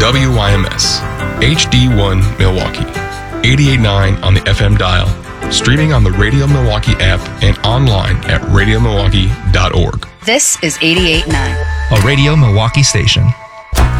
WYMS, HD1 Milwaukee, 88.9 on the FM dial, streaming on the Radio Milwaukee app and online at radiomilwaukee.org. This is 88.9. A Radio Milwaukee station.